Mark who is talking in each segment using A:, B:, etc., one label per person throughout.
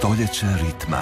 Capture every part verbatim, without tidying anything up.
A: Stoljeće ritma.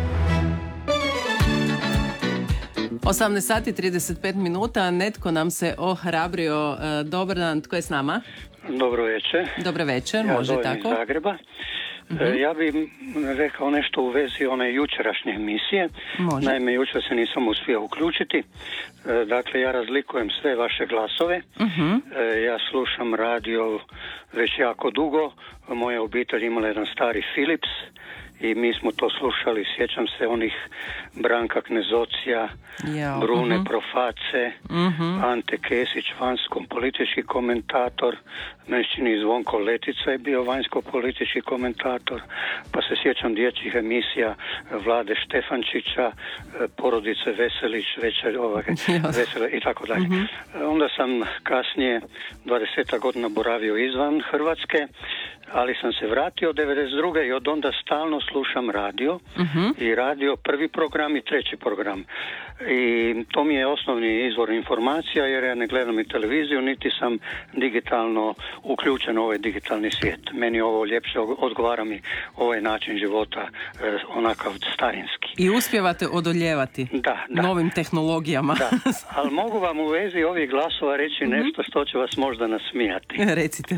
B: osamnaest sati trideset pet minuta, netko nam se ohrabrio. Dobar dan, tko je s nama?
C: Dobro večer.
B: Dobro večer,
C: ja
B: može
C: zovem
B: tako.
C: Iz Zagreba.
B: Uh-huh.
C: Ja bih rekao nešto u vezi one jučerašnje emisije.
B: Može.
C: Naime, jučer se nisam uspio uključiti. Dakle, ja razlikujem sve vaše glasove.
B: Uh-huh.
C: Ja slušam radio već jako dugo. Moja obitelj imala jedan stari Philips i mi smo to slušali. Sjećam se onih Branka Knezocija,
B: ja,
C: Brune
B: uh-huh.
C: Proface,
B: uh-huh.
C: Ante Kesić, vanjsko politički komentator. Meni se čini Zvonko Letica je bio vanjsko politički komentator. Pa se sjećam dječjih emisija Vlade Štefančića, porodice Veselić, večer, ovaj, vesele i tako dalje.
B: Uh-huh.
C: Onda sam kasnije dvadeset godina boravio izvan Hrvatske, ali sam se vratio devedeset druge i od onda stalno slušam radio. Uh-huh. I radio prvi program i treći program. I to mi je osnovni izvor informacija, jer ja ne gledam i televiziju, niti sam digitalno uključen u ovaj digitalni svijet. Meni ovo ljepše odgovara mi ovaj način života, eh, onakav starinski.
B: I uspijevate odoljevati
C: da, da.
B: novim tehnologijama.
C: Da, ali mogu vam u vezi ovih glasova reći uh-huh. nešto što će vas možda nasmijati.
B: Recite.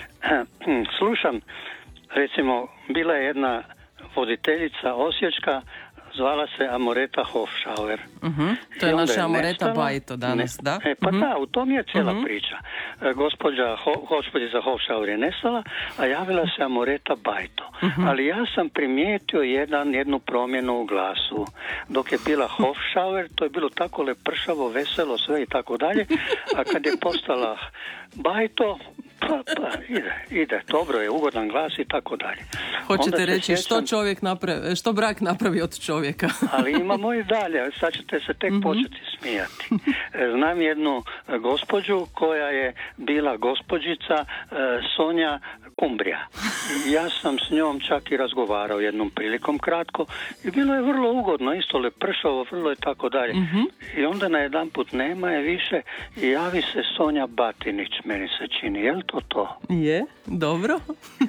C: Slušam, recimo, bila je jedna voditeljica osječka, zvala se Amoreta Hofschauer.
B: Uh-huh. To je naša je Amoreta
C: nestala,
B: Bajto danas,
C: ne,
B: da?
C: E, pa
B: uh-huh.
C: da, u tom je cijela
B: uh-huh.
C: priča. E, gospođa, ho, gospođica Hofschauer je nestala, a javila se Amoreta Bajto. Uh-huh. Ali ja sam primijetio jedan, jednu promjenu u glasu. Dok je bila Hofschauer, to je bilo tako lepršavo, veselo, sve i tako dalje, a kad je postala Bajto, pa, pa, ide, ide, dobro je, ugodan glas i tako dalje.
B: Hoćete reći
C: sjećam,
B: što čovjek napravi, što brak napravi od čovjeka.
C: Ali imamo i dalje, sad ćete se tek mm-hmm. početi smijati. Znam jednu gospođu koja je bila gospođica Sonja Kumbrija. Ja sam s njom čak i razgovarao jednom prilikom kratko i bilo je vrlo ugodno, isto lepršavo, vrlo je tako dalje. Mm-hmm. I onda na jedan put nema je više i javi se Sonja Batinić, meni se čini. Je li to to?
B: Je, dobro.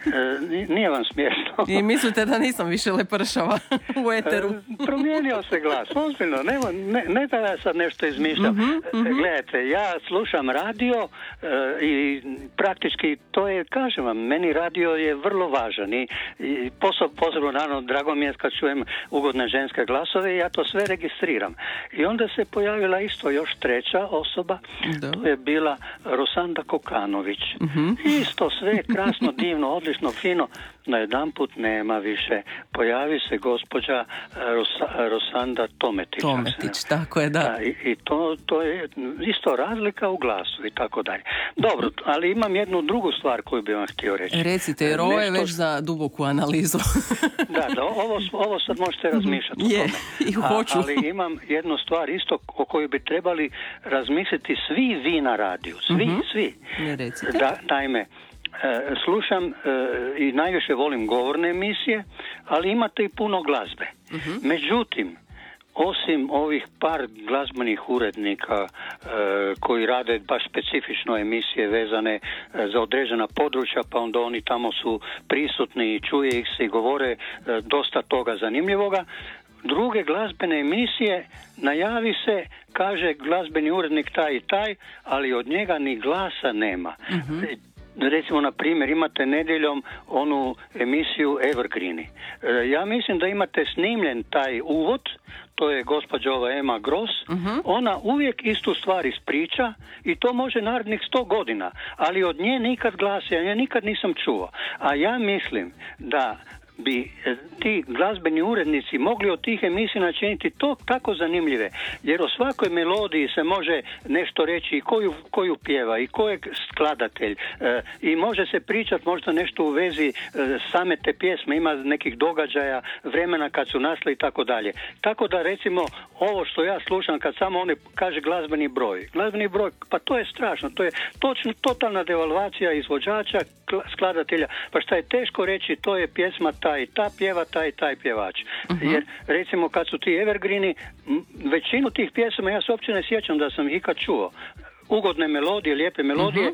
C: E, nije vam smiješno.
B: I mislite da nisam više lepršava u eteru?
C: E, promijenio se glas, ozbiljno, ne, ne, ne da ja sad nešto izmišljam. Mm-hmm, mm-hmm. Gledajte, ja slušam radio e, i praktički to je, kažem vam, meni radio je vrlo važan i, i posebno, posebno naravno drago mi je kad čujem ugodne ženske glasove i ja to sve registriram. I onda se pojavila isto još treća osoba, da. To je bila Rosanda Kokanović. Uh-huh. Isto sve krasno, divno, odlično, fino. Na jedan put nema više. Pojavi se gospođa Rosa, Rosanda Tometić.
B: Tometić, tako je, da.
C: da I i to, to je isto razlika u glasu i tako dalje. Dobro, ali imam jednu drugu stvar koju bih vam htio reći.
B: Recite, jer ovo je već za duboku analizu.
C: da, da, ovo, ovo sad možete razmišljati
B: je,
C: o tome.
B: I hoću.
C: A, ali imam jednu stvar isto o kojoj bi trebali razmisliti svi vi na radiju. Svi, uh-huh. svi.
B: Ne recite.
C: Da, naime, E, slušam e, i najviše volim govorne emisije, ali imate i puno glazbe. Uh-huh. Međutim, osim ovih par glazbenih urednika e, koji rade baš specifično emisije vezane e, za određena područja, pa onda oni tamo su prisutni i čuje ih se i govore e, dosta toga zanimljivoga, druge glazbene emisije najavi se, kaže glazbeni urednik taj i taj, ali od njega ni glasa nema. Uh-huh. Recimo, na primjer, imate nedjeljom onu emisiju Evergreeni. E, ja mislim da imate snimljen taj uvod, to je gospođa ova Emma Gross, uh-huh. ona uvijek istu stvar ispriča i to može narednih sto godina, ali od nje nikad glasa, ja nikad nisam čuo. A ja mislim da bi ti glazbeni urednici mogli od tih emisija načiniti to tako zanimljive, jer o svakoj melodiji se može nešto reći i koju, koju pjeva i ko je skladatelj e, i može se pričati možda nešto u vezi e, same te pjesme, ima nekih događaja, vremena kad su nastali i tako dalje. Tako da recimo ovo što ja slušam kad samo oni kaže glazbeni broj, glazbeni broj, pa to je strašno, to je točno totalna devalvacija izvođača, skladatelja, pa šta je teško reći, to je pjesma ta i ta pjeva, taj i taj pjevač. Uh-huh. Jer recimo kad su ti evergreeni, većinu tih pjesama ja se uopće ne sjećam da sam ih ikad čuo. Ugodne melodije, lijepe melodije, uh-huh.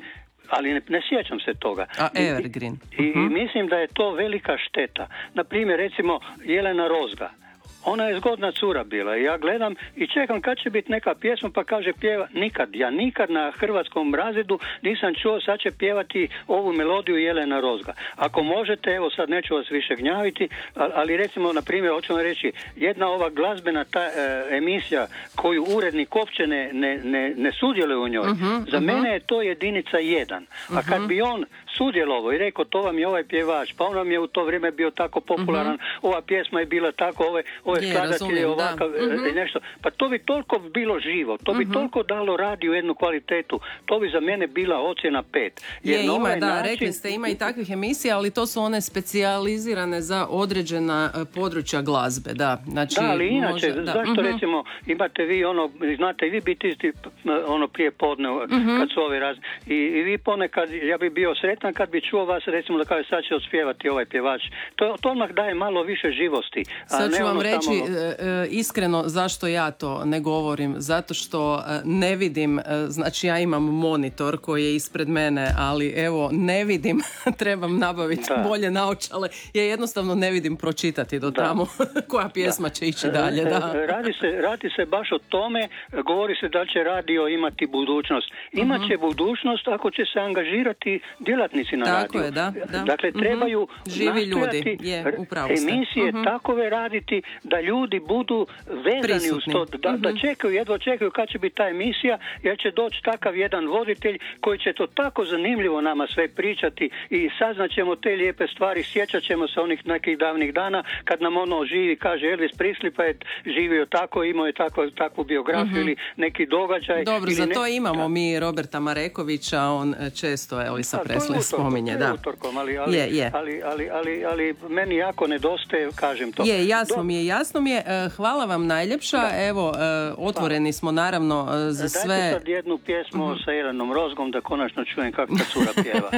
C: ali ne, ne sjećam se toga.
B: A Evergreen.
C: I, i, uh-huh. i mislim da je to velika šteta. Na primjer, recimo, Jelena Rozga. Ona je zgodna cura bila i ja gledam i čekam kad će biti neka pjesma, pa kaže pjeva, nikad, ja nikad na hrvatskom razredu nisam čuo sad će pjevati ovu melodiju Jelena Rozga. Ako možete, evo sad neću vas više gnjaviti, ali recimo, na primjer, hoću vam reći, jedna ova glazbena ta e, emisija koju urednik uopće ne, ne, ne, ne sudjeluje u njoj, uh-huh, za uh-huh. mene je to jedinica jedan. A kad uh-huh. bi on sudjelovao i rekao to vam je ovaj pjevač, pa on vam je u to vrijeme bio tako popularan, uh-huh. ova pjesma je bila tako, ove, ove skladatelj je ovakav, uh-huh. nešto. Pa to bi toliko bilo živo, to bi uh-huh. toliko dalo radiju jednu kvalitetu, to bi za mene bila ocjena pet.
B: Jer je, ima, ovaj da, način... rekli ste, ima i takvih emisija, ali to su one specijalizirane za određena područja glazbe, da. Znači,
C: da, ali inače,
B: može, da.
C: zašto uh-huh. recimo, imate vi ono, znate, vi biti isti ono prije podne, uh-huh. kad su ove razne, i, i vi ponekad, ja bi bio sretan kad bi čuo vas, recimo, da kaže sad će ospjevati ovaj pjevač. To, to odmah daje malo više živosti. A
B: sad ću
C: ne
B: vam
C: ono
B: reći
C: samo...
B: e, iskreno zašto ja to ne govorim. Zato što ne vidim, znači ja imam monitor koji je ispred mene, ali evo, ne vidim, trebam nabaviti da. bolje naočale. Ja jednostavno ne vidim pročitati do da. tamo koja pjesma da. će ići dalje. Da.
C: Radi se, radi se baš o tome, govori se da će radio imati budućnost. Imat će uh-huh. budućnost ako će se angažirati djelatnici na
B: Tako
C: radiju.
B: Je, da, da.
C: Dakle, trebaju
B: uh-huh. živi ljudi. Je,
C: emisije uh-huh. takove raditi da ljudi budu vezani Prisutni. uz to, da, uh-huh. da čekaju, jedva čekaju kad će biti ta emisija, jer će doći takav jedan voditelj koji će to tako zanimljivo nama sve pričati i saznaćemo te lijepe stvari, sjećat ćemo se onih nekih davnih dana kad nam ono živi, kaže Elvis Presley pa je živio tako, imao je tako, takvu biografiju uh-huh. ili neki događaj.
B: Dobro,
C: ili
B: za
C: ne...
B: to imamo da. mi Roberta Marekovića, on često Elvisa Presley spominje. Da.
C: Utorkom, ali, ali,
B: je, je.
C: Ali, ali, ali, ali meni jako nedostaje, kažem to.
B: Je, jasno
C: Do...
B: mi je, jasno mi je. Hvala vam najljepša. Da. Evo, otvoreni smo naravno za sve.
C: Dajte sad jednu pjesmu uh-huh. sa Jelenom Rozgom da konačno čujem kako ta cura pjeva.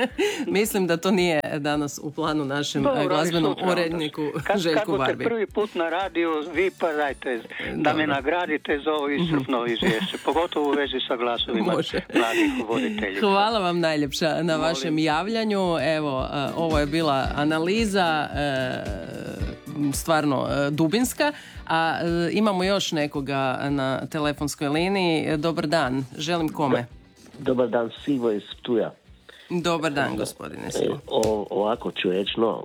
B: Mislim da to nije danas u planu našem Dobro, glazbenom uredniku Željku Barbi.
C: Kako te prvi put na radiju, vi pa dajte da Dobro. me nagradite za ovo iscrpno uh-huh. izvješće, pogotovo u vezi sa glasovima
B: Može.
C: mladih voditeljica.
B: Hvala vam najljepša na Molim. vašem javljanju. Evo, ovo je bila analiza stvarno dubinska, a imamo još nekoga na telefonskoj liniji. Dobar dan, želim kome?
A: Dobar dan, Sivo iz Ptuja.
B: Dobar dan, gospodine Sivo.
A: O, ovako ću reći, no,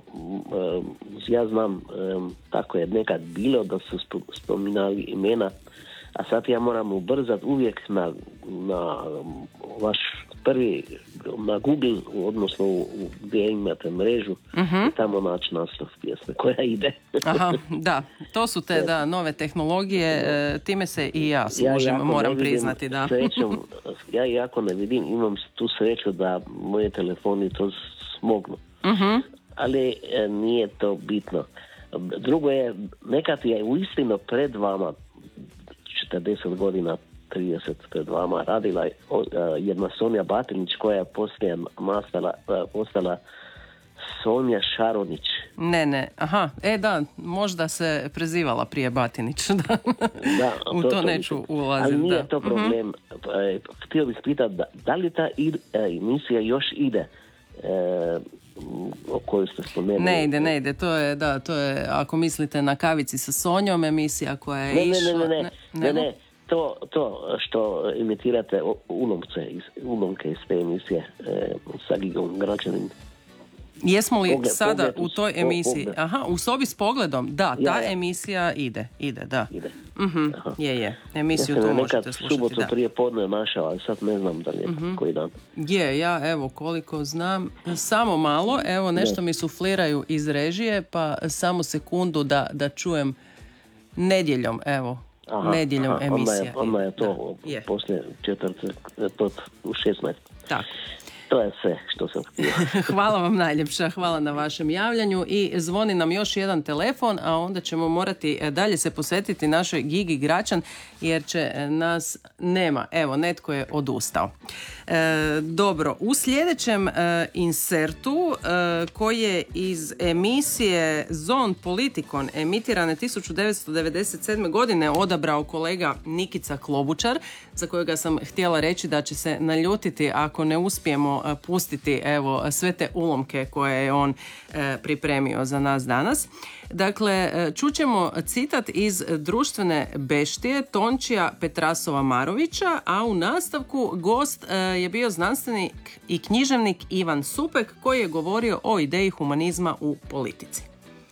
A: ja znam, tako je nekad bilo da su spominali imena, a sad ja moram ubrzati uvijek na, na vaš prvi, na Google, odnosno u, gdje imate mrežu, uh-huh. i tamo naći naslov pjesme koja ide.
B: Aha, da, to su te da, nove tehnologije, e, time se i ja služim, ja moram priznati. Da.
A: Srećom, ja jako ne vidim, imam tu sreću da moje telefoni to smognu. Uh-huh. Ali e, nije to bitno. Drugo je, nekad je uistinu pred vama četrdeset godina, trideset pred vama radila uh, jedna Sonja Batinić koja je poslije nastala, uh, postala Sonja Šaronić.
B: Ne, ne, aha, e da, možda se prezivala prije Batinić, da,
A: da
B: u to, to neću ulaziti.
A: Ali nije
B: da.
A: to problem. Uh-huh. Htio bih pitati, da, da li ta emisija još ide? Uh, o kojoj ste spomenuli.
B: Ne ide, ne ide, to je, da, to je, ako mislite na Kavici sa Sonjom, emisija koja je
A: ne,
B: išla...
A: Ne, ne, ne, ne, ne, ne, to, to što imitirate ulomce, ulomke iz te emisije e, sa Gigom Gračanin.
B: Jesmo li
A: pogled,
B: sada
A: pogled,
B: u toj emisiji,
A: pogled.
B: aha, u sobi s pogledom, da, ta ja, ja. emisija ide, ide, da.
A: Ide.
B: Uh-huh. Je, je, emisiju ja to možete slušati,
A: subotu
B: da.
A: prije podne našao, ali sad ne znam da li je uh-huh. koji dan.
B: Je, ja, evo, koliko znam, samo malo, evo, nešto ne. mi sufliraju iz režije, pa samo sekundu da, da čujem nedjeljom, evo, aha, nedjeljom aha, emisija.
A: Onda je, onda je to da, je. poslije četvrte, u šesnaest.
B: Tako.
A: To je sve što sam htio.
B: Hvala vam najljepša, hvala na vašem javljanju i zvoni nam još jedan telefon, a onda ćemo morati dalje se posvetiti našoj Gigi Gračan jer će nas nema. Evo, netko je odustao. E, dobro, u sljedećem e, insertu e, koji je iz emisije Zon Politikon emitirane tisuću devetsto devedeset sedme. godine odabrao kolega Nikica Klobučar, za kojega sam htjela reći da će se naljutiti ako ne uspijemo ćemo pustiti evo sve te ulomke koje je on pripremio za nas danas. Dakle, čućemo citat iz društvene beštije Tončija Petrasova Marovića, a u nastavku gost je bio znanstvenik i književnik Ivan Supek koji je govorio o ideji humanizma u politici.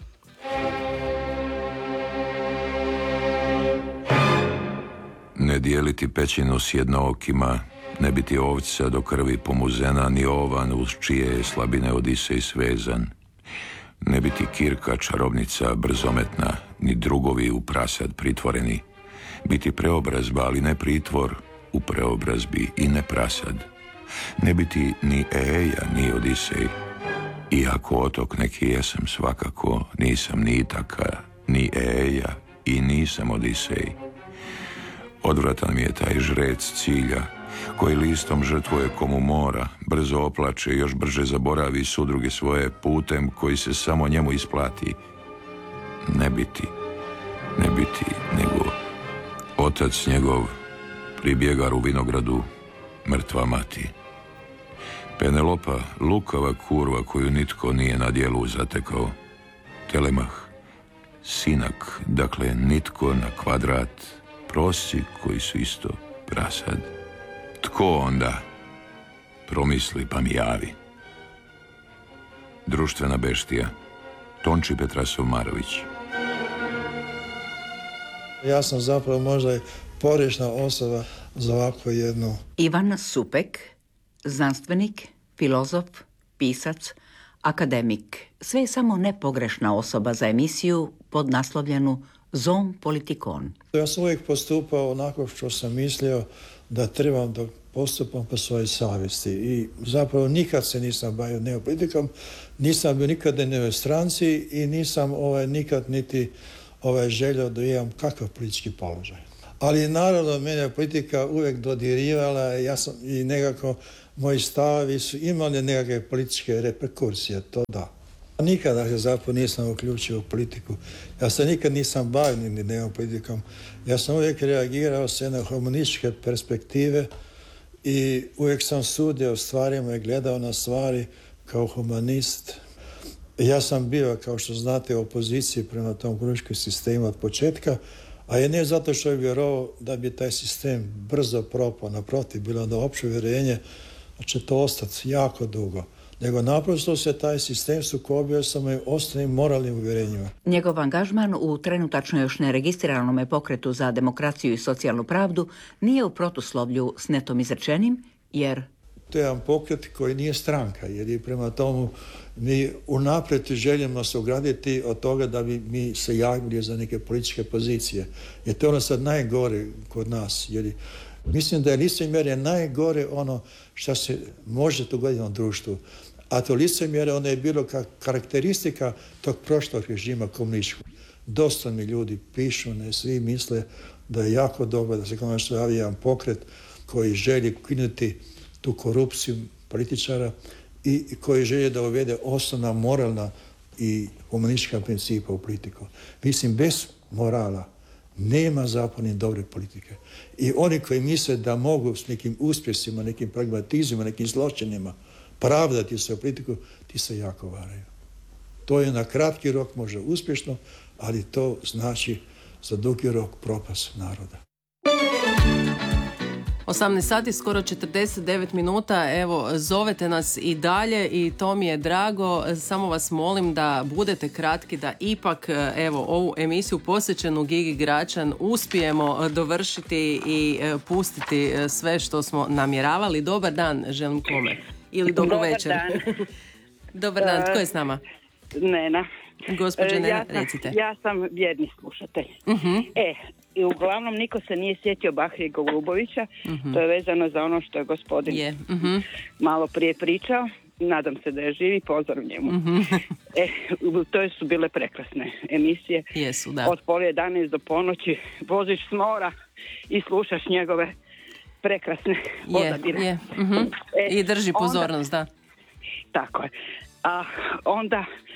D: Ne dijeliti pećinu s jednookima, ne biti ovca do krvi pomuzena, ni ovan uz čije je slabine Odisej svezan. Ne biti kirka, čarobnica, brzometna, ni drugovi u prasad pritvoreni. Biti preobrazba, ali ne pritvor u preobrazbi i ne prasad. Ne biti ni Eja, ni Odisej. Iako otok neki jesam svakako, nisam ni Itaka, ni Eja i nisam Odisej. Odvratan mi je taj žrec cilja, koji listom žrtvuje komu mora, brzo oplače i još brže zaboravi sudruge svoje putem koji se samo njemu isplati. Ne biti, ne biti, nego otac njegov pribjegar u vinogradu, mrtva mati. Penelopa, lukava kurva koju nitko nije na dijelu zatekao. Telemah, sinak, dakle nitko na kvadrat, prosci koji su isto prasad. Tko onda? Promisli pa mi javi. Društvena beštija. Tonči Petrasov Marović.
E: Ja sam zapravo možda i pogrešna osoba za ovako jednu.
F: Ivan Supek, znanstvenik, filozof, pisac, akademik. Sve je samo ne pogrešna osoba za emisiju podnaslovljenu Zon Politikon.
E: Ja sam uvijek postupao onako što sam mislio da trebam da postupam po svojoj savjesti i zapravo nikad se nisam bavio neopolitikom, nisam bio nikada ni u stranci i nisam ovaj, nikad niti ovaj, želio da imam kakav politički položaj. Ali naravno mene politika uvijek dodirivala ja sam, i nekako moji stavovi su imali nekakve političke reperkusije, to da. Nikada se zapravo nisam uključio u politiku. Ja se nikad nisam bavio ni nekom politikom. Ja sam uvijek reagirao s jedne humanističke perspektive i uvijek sam sudio stvarima i gledao na stvari kao humanist. Ja sam bio, kao što znate, u opoziciji prema tom komunističkom sistemu od početka, a je ne zato što je vjerovao da bi taj sistem brzo propao, naprotiv, bilo da opće uvjerenje da će to ostati jako dugo, nego naprosto se taj sistem sukobio sa mojim osnovnim moralnim uvjerenjima.
F: Njegov angažman u trenutačno još neregistriranom pokretu za demokraciju i socijalnu pravdu nije u protuslovlju s netom izrečenim, jer...
E: To je jedan pokret koji nije stranka, jer je prema tomu mi unaprijed željemo se ograditi od toga da bi mi se javili za neke političke pozicije. Jer to je ono sad najgore kod nas, jer mislim da je licemjerje najgore ono što se može dogoditi u društvu. A to licemjerje ono je bilo kao karakteristika tog prošlog režima komunističkog. Dosta mi ljudi pišu, ne svi misle da je jako dobro da se konačno javi jedan pokret koji želi ukinuti tu korupciju političara i koji želi da uvede osnovna moralna i humanistička principa u politiku. Mislim, bez morala nema zapravo ni dobre politike. I oni koji misle da mogu s nekim uspjesima, nekim pragmatizmima, nekim zločinima pravdati se u politiku, ti se jako varaju. To je na kratki rok može uspješno, ali to znači za dugi rok propast naroda.
B: osamnaest sati, skoro četrdeset devet minuta, evo, zovete nas i dalje i to mi je drago, samo vas molim da budete kratki, da ipak, evo, ovu emisiju posvećenu Gigi Gračan uspijemo dovršiti i pustiti sve što smo namjeravali. Dobar dan, želim kome. Ili dobro
G: Dobar
B: večer.
G: Dan.
B: Dobar dan, tko je s nama?
G: Nena.
B: Gospođa Nena,
G: ja sam,
B: recite.
G: Ja sam vjerni slušatelj.
B: Uh-huh.
G: E, i uglavnom niko se nije sjetio Bahrije Golubovića, uh-huh. To je vezano za ono što je gospodin
B: yeah. uh-huh.
G: malo prije pričao. Nadam se da je živi, pozdrav njemu. Uh-huh. E, to su bile prekrasne emisije.
B: Jesu, da.
G: Od pola jedanaest do ponoći voziš s mora i slušaš njegove prekrasne
B: je,
G: odabire.
B: Je. Uh-huh. E, I drži pozornost, onda, da.
G: Tako je. A onda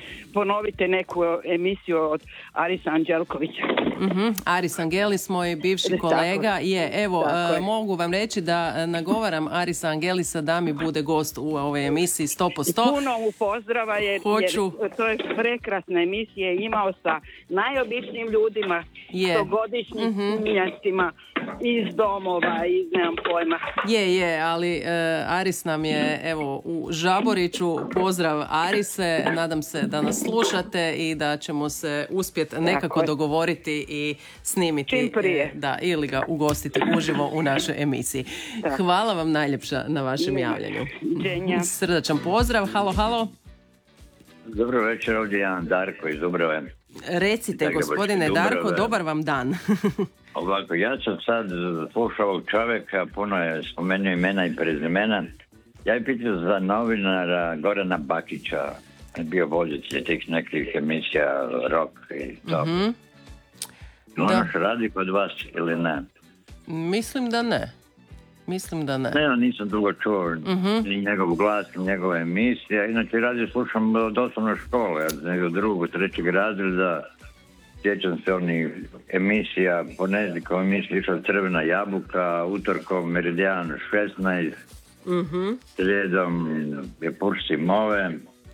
G: ponovite neku emisiju od Arisa Anđelkovića.
B: Mm-hmm. Aris Angelis, moj bivši kolega, je, evo, uh, je. mogu vam reći da nagovaram Arisa Angelisa da mi bude gost u ovoj emisiji sto posto.
G: Puno mu pozdrava, jer,
B: Hoću...
G: jer to je prekrasna emisija, imao sa najobičnim ljudima, stogodišnjim mm-hmm. smijacima, iz domova, iz nemam pojma.
B: Je, je, ali uh, Aris nam je, evo, u Žaboriću. Pozdrav Arise, nadam se da nas slušate i da ćemo se uspjeti nekako Tako dogovoriti i snimiti.
G: Čim prije.
B: Da, ili ga ugostiti uživo u našoj emisiji. Tako. Hvala vam najljepša na vašem javljanju.
G: Dženja.
B: Srdačan pozdrav, halo, halo.
H: Dobro večer, ovdje jedan Darko iz Dubrave.
B: Recite, gospodine Darko, dobar vam dan.
H: Ovako, ja sam sad slušao ovog čovjeka, puno je spomenuo imena i prezimena. Ja bih pitao za novinara Gorana Bakića, bio voditelj tih nekih emisija rock i to. Mm-hmm. Ono što radi kod vas ili ne?
B: Mislim da ne. Mislim da ne.
H: Ne, no, nisam dugo čuo mm-hmm. ni njegov glas, ni njegove emisije. Inače, radio slušam od osnovne škole, od nekog drugog, trećeg razreda. Sjećam se onih emisija, ponedjeljkom emisija išla Crvena jabuka, utorkom Meridijan šesnaest, mm-hmm. slijedom je Pušci Move.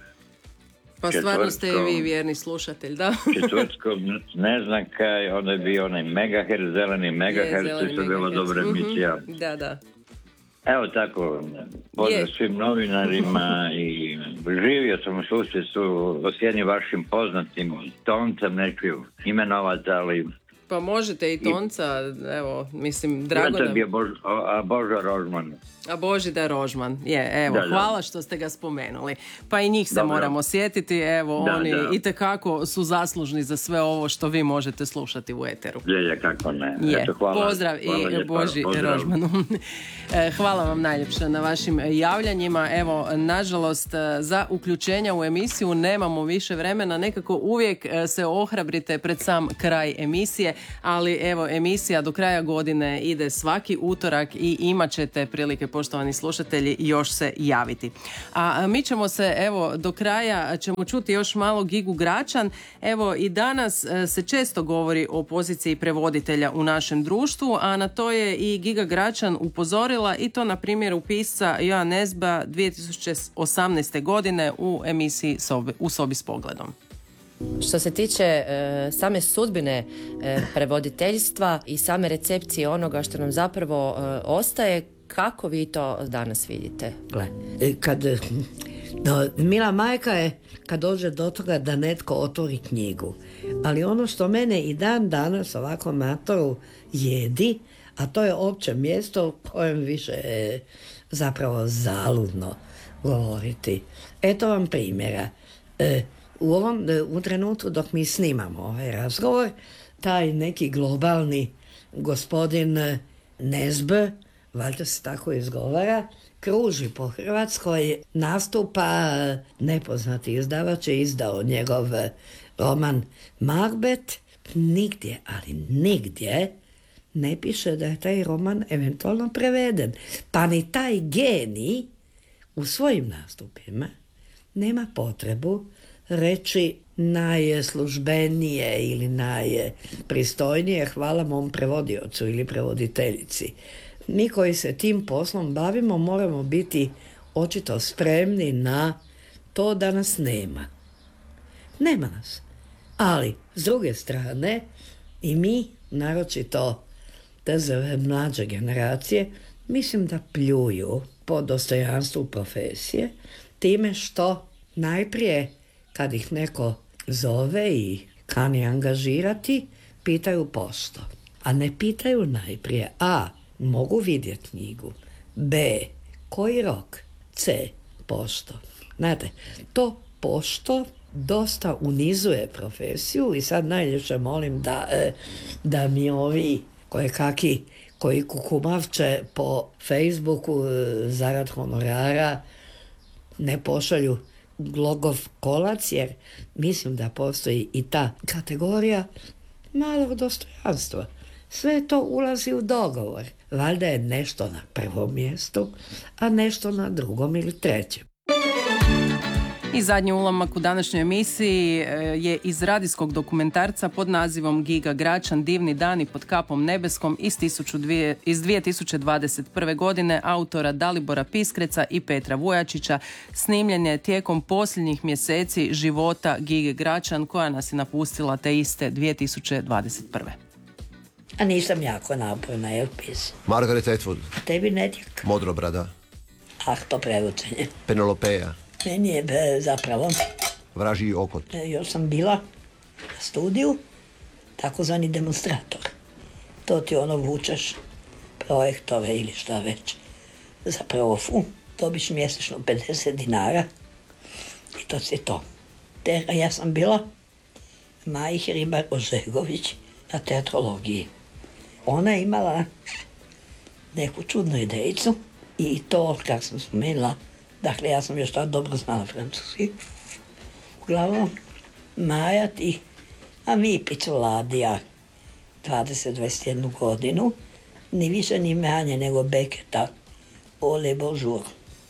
B: Pa stvarno ste i vi vjerni slušatelj, da?
H: Četvrtkom ne znam kaj, onda je bio onaj Megahertz, zeleni Megahertz, to je bila dobra emisija.
B: Mm-hmm. Da, da.
H: Evo tako, pozdrav svim novinarima i živio sam u susjedstvu s jednim vašim poznatim toncem, neću imenovati, ali...
B: Pa možete i tonca, evo, mislim, drago nam...
H: Je Bož, a Boža Rožman.
B: A Božidar Rožman, je, evo, da, da. Hvala što ste ga spomenuli. Pa i njih se Dobro. moramo sjetiti, evo, da, oni da. itekako su zaslužni za sve ovo što vi možete slušati u eteru.
H: Je, je, kako ne.
B: Je.
H: Eto, hvala.
B: Pozdrav hvala i lijepa. Boži Pozdrav. Rožmanu. Hvala vam najljepša na vašim javljanjima. Evo, nažalost, za uključenja u emisiju nemamo više vremena, nekako uvijek se ohrabrite pred sam kraj emisije, ali evo, emisija do kraja godine ide svaki utorak i imat ćete prilike, poštovani slušatelji, još se javiti. A mi ćemo se, evo, do kraja ćemo čuti još malo Gigu Gračan. Evo, i danas se često govori o poziciji prevoditelja u našem društvu, a na to je i Giga Gračan upozorila, i to na primjeru pisca Joa Nesba dvije tisuće osamnaeste. godine u emisiji sobi, U sobi s pogledom.
I: Što se tiče e, same sudbine e, prevoditeljstva i same recepcije onoga što nam zapravo e, ostaje, kako vi to danas vidite?
J: Gle, kad, no, mila majka je kad dođe do toga da netko otvori knjigu. Ali ono što mene i dan danas ovako matoru jedi, a to je opće mjesto u kojem više je zapravo zaludno govoriti. Eto vam primjera. E, u ovom u trenutku dok mi snimamo ovaj razgovor, taj neki globalni gospodin Nesbe, valjda se tako izgovara, kruži po Hrvatskoj, nastupa, nepoznati izdavač je izdao njegov roman Macbeth, nigdje, ali nigdje ne piše da je taj roman eventualno preveden. Pa ni taj genij u svojim nastupima nema potrebu reći najslužbenije ili najpristojnije hvala mom prevodiocu ili prevoditeljici. Mi koji se tim poslom bavimo moramo biti očito spremni na to da nas nema. Nema nas. Ali, s druge strane, i mi, naročito te mlađe generacije, mislim da pljuju po dostojanstvu profesije, time što najprije kad ih neko zove i kani angažirati, pitaju pošto. A ne pitaju najprije A, mogu vidjeti knjigu, B, koji rok, C, pošto. Znate, to pošto dosta unizuje profesiju i sad najljepše molim da, da mi ovi koje kaki koji kukumavče po Facebooku zarad honorara ne pošalju glogov kolac, jer mislim da postoji i ta kategorija malog dostojanstva. Sve to ulazi u dogovor. Valjda je nešto na prvom mjestu, a nešto na drugom ili trećem.
B: I zadnji ulomak u današnjoj emisiji je iz radijskog dokumentarca pod nazivom Giga Gračan, divni dani pod kapom nebeskom iz, iz dvije tisuće dvadeset prve. godine autora Dalibora Piskreca i Petra Vujačića. Snimljen je tijekom posljednjih mjeseci života Gige Gračan koja nas je napustila te iste dvije tisuće dvadeset prve.
J: A nisam jako naporna, jel pis?
K: Margaret Atwood.
J: Tebi Nedjak.
K: Modrobrada.
J: Ah, to prevučenje.
K: Penelopeja.
J: Meni je be, zapravo.
K: Vražji okot.
J: E, još sam bila na studiju, takozvani demonstrator. To ti ono vučeš projektove ili šta već. Za profu dobiš mjesečno pedeset dinara i to si to. Te, ja sam bila Maji Hribar Ožegović na teatrologiji. Ona je imala neku čudnu idejicu i to, kako sam spomenula, dakle, ja sam još tako dobro znala francuski. Uglavnom, Maja ti, a mi piculadija, dvadeset do dvadeset jednu godinu, ni više ni manje nego Beketa, Ole Bonjour,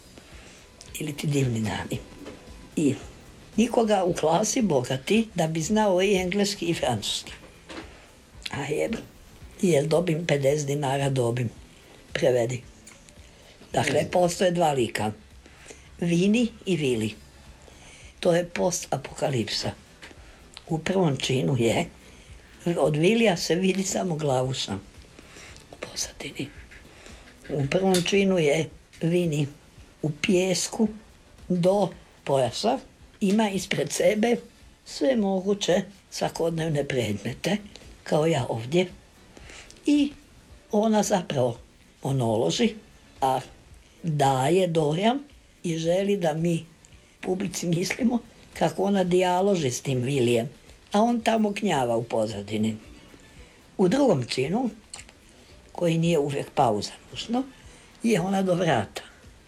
J: ili ti divni dani. I nikoga u klasi bogati da bi znao i engleski i francuski. A jeb, jel dobim pedeset dinara, dobim, prevedi. Dakle, postoje dva lika. Vini i Vili. To je post-apokalipsa. U prvom činu je, od Vilija se vidi samo glavuša u pozadini. U prvom činu je Vini u pijesku do pojasa, ima ispred sebe sve moguće svakodnevne predmete, kao ja ovdje, i ona zapravo monoloži, a daje dojam i želi da mi publici mislimo kako ona dijaloži s tim Vilijem, a on tamo knjava u pozadini. U drugom činu, koji nije uvijek pauza nužno, je ona do vrata.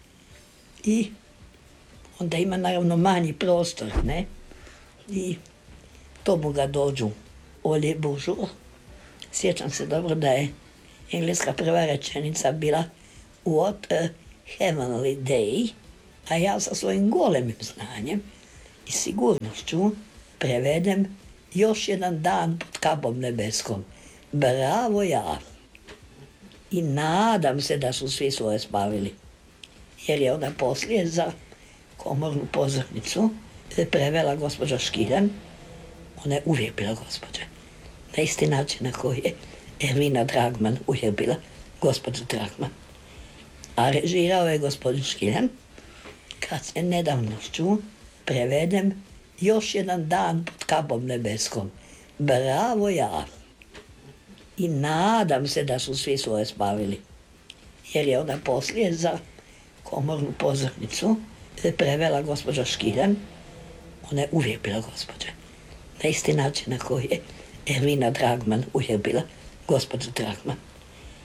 J: I onda ima naravno manji prostor, ne? I tomu ga dođu Ole Bonjour. Sjećam se dobro da je engleska prva rečenica bila What a heavenly day, a ja sa svojim golemim znanjem i sigurnošću prevedem još jedan dan pod kapom nebeskom. Bravo ja! I nadam se da su svi svoje spavili, jer je ona poslije za komornu pozornicu prevela gospođa Škiljan. Ona je uvijek bila gospođa, na isti način na koji je Ervina Dragman uvijek bila gospođa Dragman. A režirao je gospodin Škiljan, kad se nedavnošću prevedem još jedan dan pod kapom nebeskom. Bravo ja! I nadam se da su svi svoje spavili, jer je ona poslije za komornu pozornicu prevela gospođa Škiljan. Ona je uvijek bila gospođa, na isti način na koji je Ervina Dragman uvijek bila gospođa Dragman.